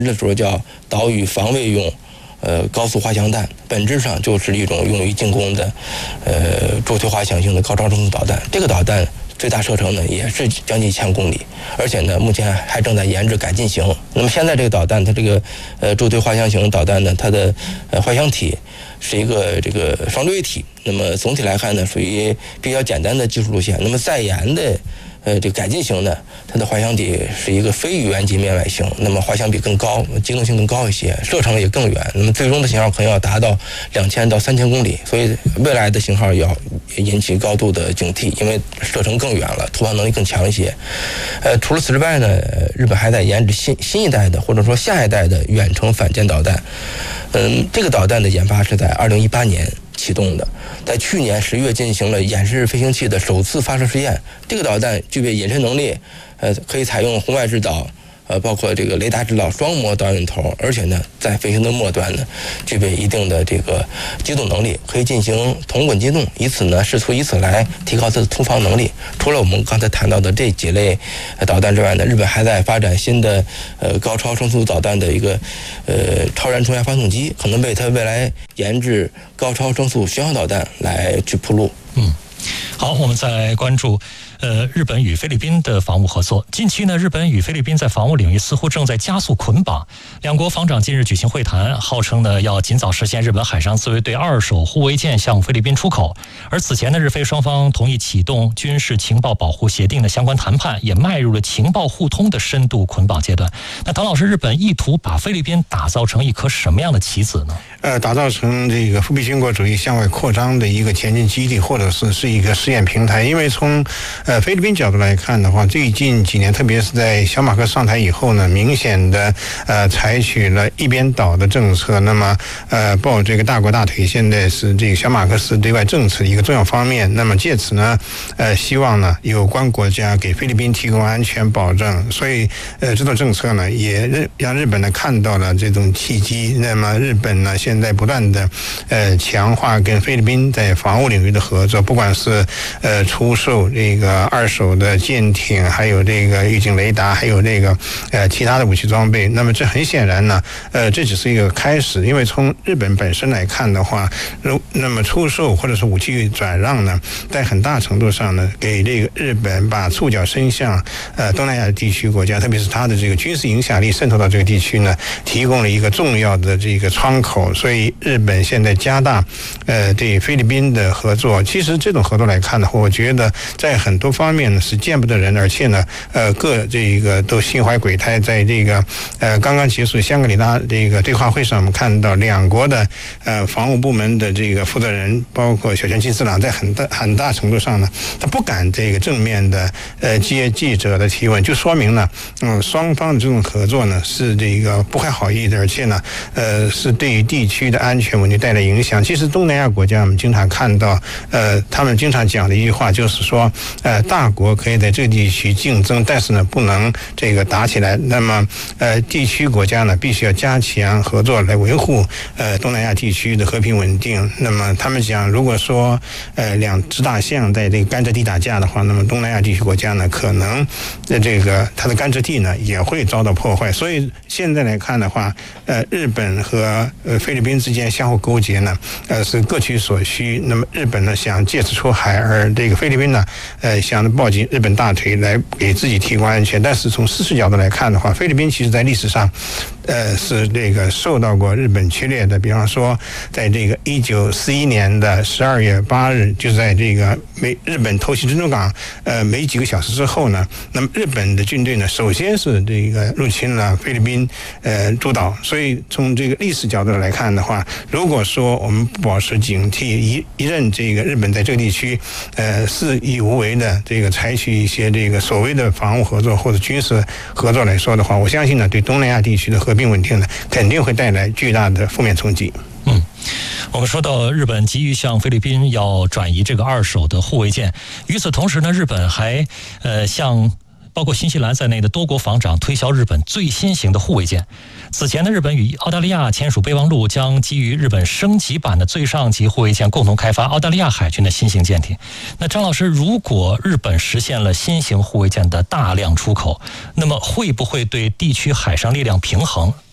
这时候叫岛屿防卫用高速滑翔弹，本质上就是一种用于进攻的助推滑翔型的高超声速导弹。这个导弹最大射程呢也是将近1000公里，而且呢目前还正在研制改进型。那么现在这个导弹，它这个助推滑翔型导弹呢，它的滑翔体是一个这个双锥体。那么总体来看呢，属于比较简单的技术路线。那么再研的这个改进型呢，它的滑翔体是一个非语言级面外型，那么滑翔比更高，机动性更高一些，射程也更远。那么最终的型号可能要达到2000到3000公里，所以未来的型号要引起高度的警惕，因为射程更远了，突防能力更强一些。除了此之外呢，日本还在研制新一代的或者说下一代的远程反舰导弹。这个导弹的研发是在2018年启动的，在去年10月进行了演示飞行器的首次发射试验。这个导弹具备隐身能力，可以采用红外制导，包括这个雷达制导双模导引头，而且呢，在飞行的末端呢，具备一定的这个机动能力，可以进行同轨机动，试图以此来提高它的突防能力。除了我们刚才谈到的这几类导弹之外呢，日本还在发展新的高超声速导弹的一个超燃冲压发动机，可能为它未来研制高超声速巡航导弹来去铺路。 好，我们再关注日本与菲律宾的防务合作。近期呢，日本与菲律宾在防务领域似乎正在加速捆绑。两国防长近日举行会谈，号称呢要尽早实现日本海上自卫队2手护卫舰向菲律宾出口。而此前呢，日菲双方同意启动军事情报保护协定的相关谈判，也迈入了情报互通的深度捆绑阶段。那唐老师，日本意图把菲律宾打造成一颗什么样的棋子呢？ 打造成这个复辟军国主义向外扩张的一个前进基地，或者是一个试验平台。因为从菲律宾角度来看的话，最近几年，特别是在小马克上台以后呢，明显的采取了一边倒的政策。那么抱这个大国大腿，现在是这个小马克思对外政策的一个重要方面。那么借此呢，希望呢有关国家给菲律宾提供安全保障。所以这种政策呢，也让日本呢看到了这种契机。那么日本呢现在不断的强化跟菲律宾在防务领域的合作，不管是出售这个2手的舰艇，还有这个预警雷达，还有这个其他的武器装备。那么这很显然呢，这只是一个开始。因为从日本本身来看的话，那么出售或者是武器转让呢，在很大程度上呢，给这个日本把触角伸向东南亚地区国家，特别是它的这个军事影响力渗透到这个地区呢，提供了一个重要的这个窗口。所以日本现在加大对菲律宾的合作。其实这种合作来看的话，我觉得在很多方面呢是见不得人，而且呢各这个都心怀鬼胎。在这个刚刚结束香格里拉这个对话会上，我们看到两国的防务部门的这个负责人，包括小泉进次郎，在很大程度上呢，他不敢这个正面的接记者的提问，就说明呢双方的这种合作呢是这个不怀好意的，而且呢是对于地区的安全稳定带来影响。其实东南亚国家我们经常看到他们经常讲的一句话就是说大国可以在这个地区竞争，但是呢不能这个打起来。那么地区国家呢必须要加强合作来维护东南亚地区的和平稳定。那么他们讲，如果说两只大象在这个甘蔗地打架的话，那么东南亚地区国家呢可能这个它的甘蔗地呢也会遭到破坏。所以现在来看的话，日本和菲律宾之间相互勾结呢是各取所需。那么日本呢想借此出海，而这个菲律宾呢想抱紧日本大腿来给自己提供安全。但是从事实角度来看的话，菲律宾其实在历史上是这个受到过日本侵略的。比方说在这个1941年的12月8日，就在这个日本偷袭珍珠港没几个小时之后呢，那么日本的军队呢首先是这个入侵了菲律宾诸岛。所以从这个历史角度来看的话，如果说我们不保持警惕，一任这个日本在这个地区肆意无为的这个采取一些这个所谓的防务合作或者军事合作来说的话，我相信呢对东南亚地区的和平稳定呢肯定会带来巨大的负面冲击。 我们说到日本急于向菲律宾要转移这个2手的护卫舰，与此同时呢，日本还向包括新西兰在内的多国防长推销日本最新型的护卫舰。此前呢，日本与澳大利亚签署备忘录，将基于日本升级版的最上级护卫舰共同开发澳大利亚海军的新型舰艇。那张老师，如果日本实现了新型护卫舰的大量出口，那么会不会对地区海上力量平衡